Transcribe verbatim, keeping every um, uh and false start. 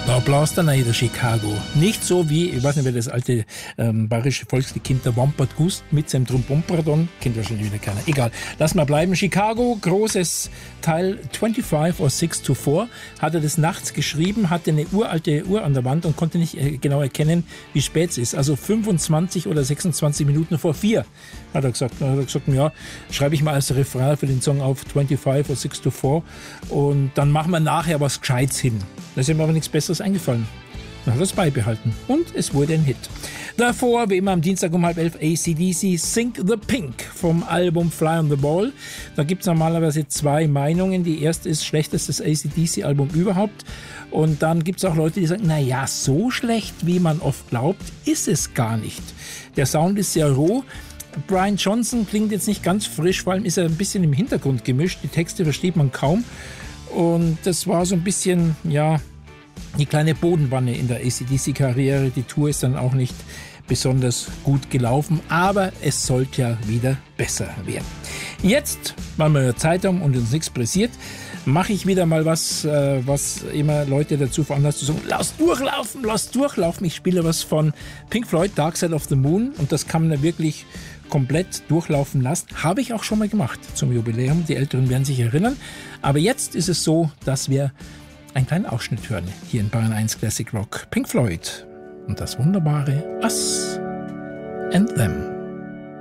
Da bläst er rein, der Chicago. Nicht so wie, ich weiß nicht, wer das alte ähm, bayerische Volkslied kennt, der Wampert Gust mit seinem Trompompradon. Kennt wahrscheinlich wieder keiner. Egal, lass mal bleiben. Chicago, großes Teil fünfundzwanzig or six to four. Hat er das nachts geschrieben, hatte eine uralte Uhr an der Wand und konnte nicht äh, genau erkennen, wie spät es ist. Also fünfundzwanzig oder sechsundzwanzig Minuten vor vier, hat er gesagt. Dann hat er gesagt, ja, schreibe ich mal als Refrain für den Song auf fünfundzwanzig or six to four und dann machen wir nachher was Gescheites hin. Da ist ihm aber nichts Besseres eingefallen. Dann hat er es beibehalten. Und es wurde ein Hit. Davor, wie immer am Dienstag um halb elf, A C D C, Sink the Pink vom Album Fly on the Ball. Da gibt es normalerweise zwei Meinungen. Die erste ist, schlechtestes A C D C-Album überhaupt. Und dann gibt es auch Leute, die sagen, naja, so schlecht, wie man oft glaubt, ist es gar nicht. Der Sound ist sehr roh. Brian Johnson klingt jetzt nicht ganz frisch, vor allem ist er ein bisschen im Hintergrund gemischt. Die Texte versteht man kaum. Und das war so ein bisschen, ja, die kleine Bodenwanne in der A C D C-Karriere. Die Tour ist dann auch nicht besonders gut gelaufen, aber es sollte ja wieder besser werden. Jetzt, weil wir ja Zeit haben und uns nichts pressiert, mache ich wieder mal was, äh, was immer Leute dazu veranlasst zu sagen, lass durchlaufen, lass durchlaufen. Ich spiele was von Pink Floyd, Dark Side of the Moon, und das kann man da wirklich komplett durchlaufen lassen. Habe ich auch schon mal gemacht zum Jubiläum. Die Älteren werden sich erinnern. Aber jetzt ist es so, dass wir einen kleinen Ausschnitt hören hier in Bayern eins Classic Rock. Pink Floyd und das wunderbare Us and Them.